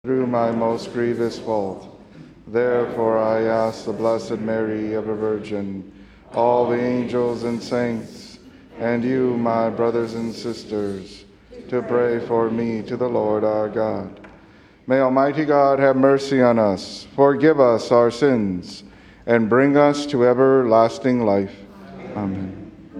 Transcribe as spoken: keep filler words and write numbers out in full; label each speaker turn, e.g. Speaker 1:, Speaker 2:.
Speaker 1: through my most grievous fault. Therefore I ask the Blessed Mary, ever Virgin, all the angels and saints, and you, my brothers and sisters, to pray for me to the Lord our God. May Almighty God have mercy on us, forgive us our sins, and bring us to everlasting life. Amen.